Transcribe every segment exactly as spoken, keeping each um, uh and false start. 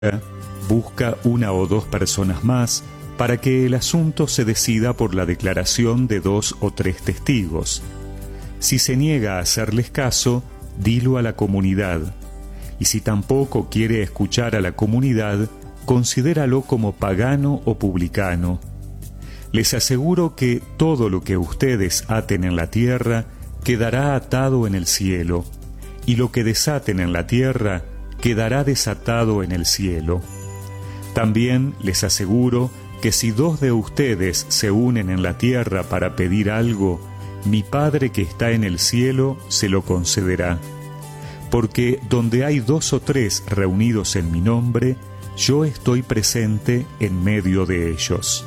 busca una o dos personas más para que el asunto se decida por la declaración de dos o tres testigos. Si se niega a hacerles caso, dilo a la comunidad. Y si tampoco quiere escuchar a la comunidad, considéralo como pagano o publicano. Les aseguro que todo lo que ustedes aten en la tierra quedará atado en el cielo, y lo que desaten en la tierra quedará desatado en el cielo. También les aseguro que si dos de ustedes se unen en la tierra para pedir algo, mi Padre que está en el cielo se lo concederá. Porque donde hay dos o tres reunidos en mi nombre, yo estoy presente en medio de ellos.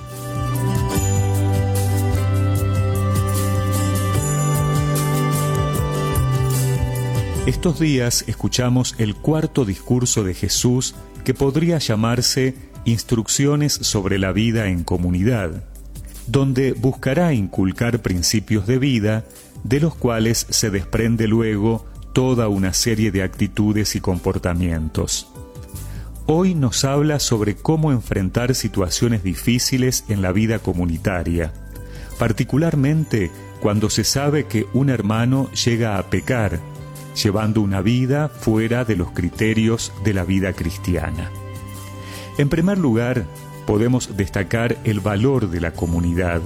Estos días escuchamos el cuarto discurso de Jesús que podría llamarse Instrucciones sobre la vida en comunidad, donde buscará inculcar principios de vida de los cuales se desprende luego toda una serie de actitudes y comportamientos. Hoy nos habla sobre cómo enfrentar situaciones difíciles en la vida comunitaria, particularmente cuando se sabe que un hermano llega a pecar, llevando una vida fuera de los criterios de la vida cristiana. En primer lugar, podemos destacar el valor de la comunidad.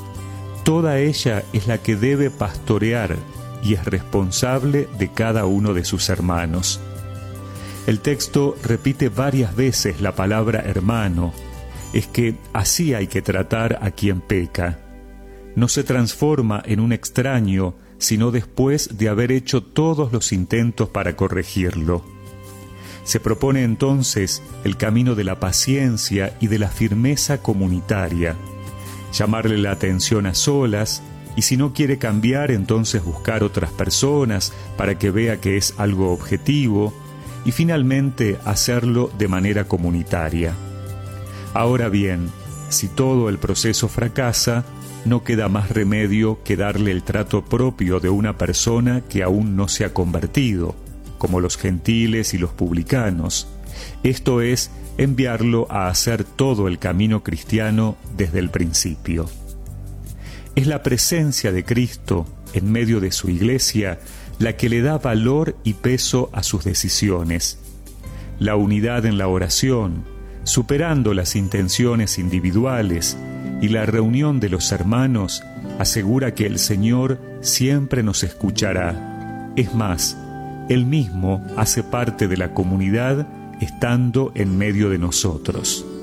Toda ella es la que debe pastorear y es responsable de cada uno de sus hermanos. El texto repite varias veces la palabra hermano. Es que así hay que tratar a quien peca. No se transforma en un extraño, sino después de haber hecho todos los intentos para corregirlo. Se propone entonces el camino de la paciencia y de la firmeza comunitaria, llamarle la atención a solas, y si no quiere cambiar, entonces buscar otras personas para que vea que es algo objetivo, y finalmente hacerlo de manera comunitaria. Ahora bien, si todo el proceso fracasa, no queda más remedio que darle el trato propio de una persona que aún no se ha convertido, como los gentiles y los publicanos, esto es, enviarlo a hacer todo el camino cristiano desde el principio. Es la presencia de Cristo en medio de su iglesia la que le da valor y peso a sus decisiones. La unidad en la oración, superando las intenciones individuales, y la reunión de los hermanos asegura que el Señor siempre nos escuchará. Es más, Él mismo hace parte de la comunidad estando en medio de nosotros.